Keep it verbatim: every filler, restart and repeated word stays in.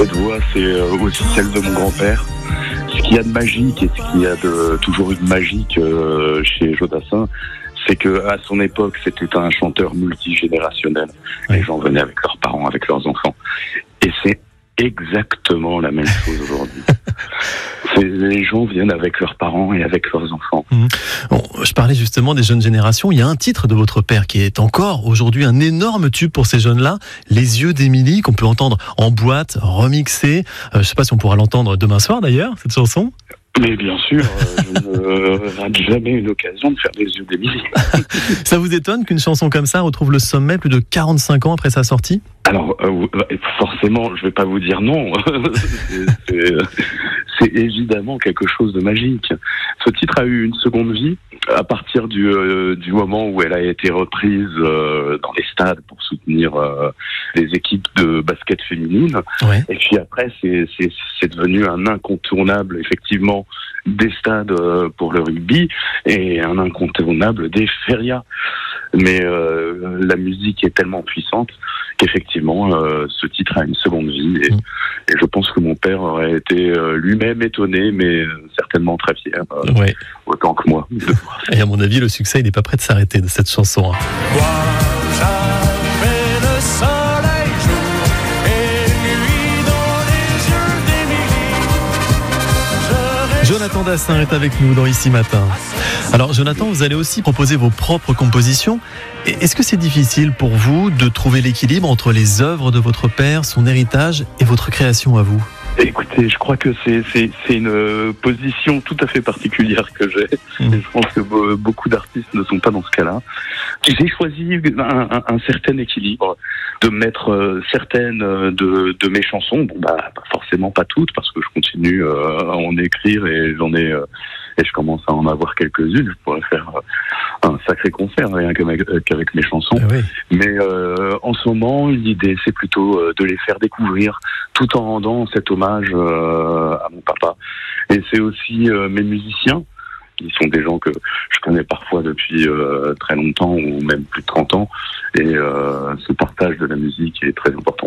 Cette voix, c'est aussi celle de mon grand-père. Ce qu'il y a de magique et ce qu'il y a de toujours eu de magique euh, chez Jodassin, c'est que à son époque, c'était un chanteur multigénérationnel. Oui. Les gens venaient avec leurs parents, avec leurs enfants. Et c'est exactement la même chose aujourd'hui. Les gens viennent avec leurs parents et avec leurs enfants. Mmh. Bon, je parlais justement des jeunes générations. Il y a un titre de votre père qui est encore aujourd'hui un énorme tube pour ces jeunes-là, Les yeux d'Émilie, qu'on peut entendre en boîte, remixé. Euh, je ne sais pas si on pourra l'entendre demain soir d'ailleurs, cette chanson. Mais bien sûr, euh, je ne rate jamais une occasion de faire Les yeux d'Émilie. Ça vous étonne qu'une chanson comme ça retrouve le sommet plus de quarante-cinq ans après sa sortie ? Alors, euh, forcément, je ne vais pas vous dire non. c'est, c'est, c'est évidemment quelque chose de magique. Ce titre a eu une seconde vie à partir du, euh, du moment où elle a été reprise euh, dans les stades pour soutenir euh, les équipes de basket féminine. Ouais. Et puis après, c'est, c'est, c'est devenu un incontournable, effectivement, des stades euh, pour le rugby et un incontournable des férias. Mais euh, la musique est tellement puissante qu'effectivement, euh, ce titre a une seconde vie. Et, mmh. et je pense que mon père aurait été euh, lui-même étonné, mais certainement très fier, euh, ouais. autant que moi. Et à mon avis, le succès, il n'est pas prêt de s'arrêter de cette chanson. Hein. Jonathan Dassin est avec nous dans Ici Matin. Alors Jonathan, vous allez aussi proposer vos propres compositions. Est-ce que c'est difficile pour vous de trouver l'équilibre entre les œuvres de votre père, son héritage et votre création à vous ? Écoutez, je crois que c'est, c'est, c'est une position tout à fait particulière que j'ai. Mmh. Et je pense que beaucoup d'artistes ne sont pas dans ce cas-là. J'ai choisi un, un, un certain équilibre, de mettre certaines de, de mes chansons, bon bah forcément pas toutes, parce que je continue à en écrire et j'en ai et je commence à en avoir quelques-unes. Je pourrais faire un sacré concert rien qu'avec, qu'avec mes chansons. Ah oui. Mais euh, en ce moment, l'idée c'est plutôt de les faire découvrir, tout en rendant cet hommage euh, à mon papa. Et c'est aussi euh, mes musiciens, qui sont des gens que je connais parfois depuis euh, très longtemps, ou même plus de trente ans. Et euh, ce partage de la musique est très important.